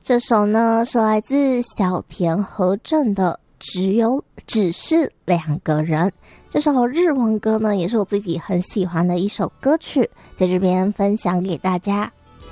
这首呢是来自小田和正的只是两个人。这首日文歌呢也是我自己很喜欢的一首歌曲，在这边分享给大家。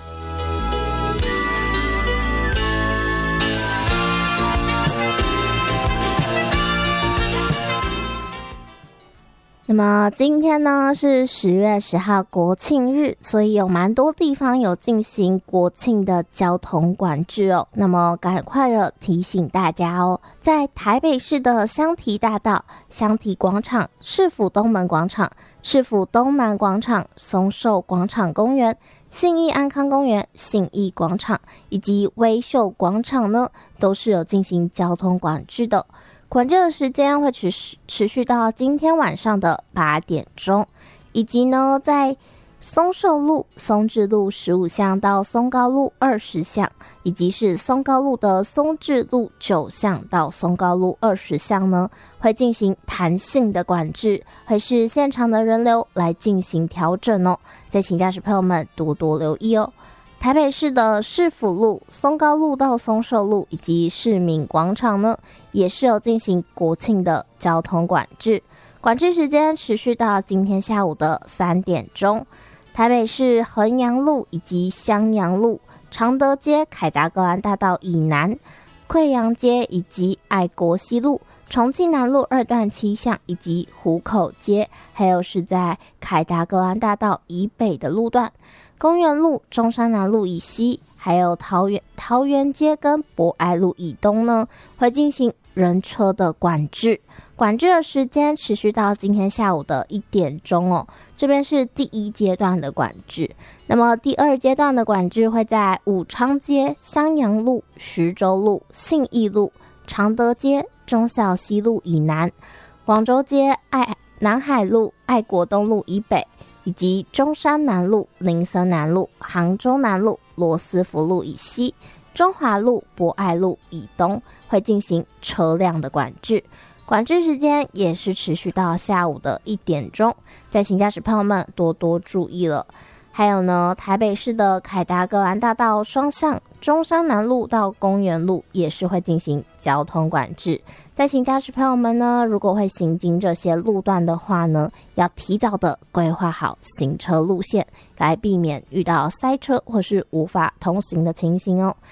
那么今天呢是10月10号国庆日，所以有蛮多地方有进行国庆的交通管制哦。那么赶快的提醒大家哦，在台北市的香堤大道、香堤广场、市府东门广场、市府东南广场、松寿广场公园、信义安康公园、信义广场以及威秀广场呢，都是有进行交通管制的。管制的时间会持续到今天晚上的8点钟，以及呢，在松寿路、松智路15巷到松高路20巷，以及是松高路的松智路9巷到松高路20巷呢，会进行弹性的管制，会是现场的人流来进行调整哦。再请驾驶朋友们多多留意哦。台北市的市府路、松高路到松寿路以及市民广场呢，也是有进行国庆的交通管制，管制时间持续到今天下午的3点钟。台北市衡阳路以及襄阳路、常德街、凯达格兰大道以南、溃阳街以及爱国西路、重庆南路2段7巷以及湖口街，还有是在凯达格兰大道以北的路段。公园路、中山南路以西，还有桃园街跟博爱路以东呢，会进行人车的管制。管制的时间持续到今天下午的1点钟哦。这边是第1阶段的管制，那么第2阶段的管制会在武昌街、襄阳路、徐州路、信义路、常德街、忠孝西路以南、广州街、南海路、爱国东路以北，以及中山南路、林森南路、杭州南路、罗斯福路以西、中华路、博爱路以东会进行车辆的管制，管制时间也是持续到下午的1点钟，再请驾驶朋友们多多注意了。还有呢，台北市的凯达格兰大道双向、中山南路到公园路也是会进行交通管制。再请驾驶朋友们呢，如果会行经这些路段的话呢，要提早的规划好行车路线，来避免遇到塞车或是无法通行的情形哦。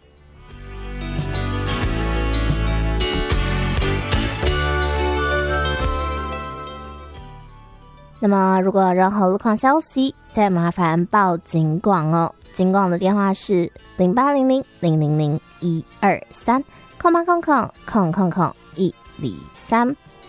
那么如果有任何路况消息，再麻烦报警广哦。警广的电话是0800-000-123，0800-123。